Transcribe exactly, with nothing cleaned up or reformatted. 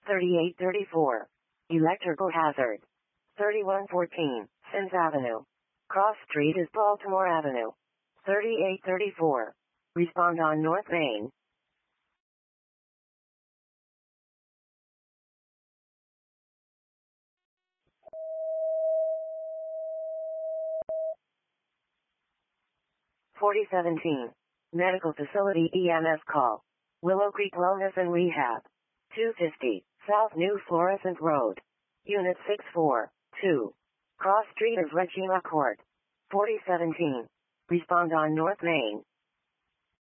thirty-eight thirty-four. Electrical hazard. thirty-one fourteen. Sims Avenue. Cross Street is Baltimore Avenue. thirty-eight thirty-four. Respond on North Main. forty seventeen. Medical Facility E M S call. Willow Creek Wellness and Rehab. two fifty. South New Florissant Road. Unit six four two. Cross Street of Regina Court. forty seventeen. Respond on North Main.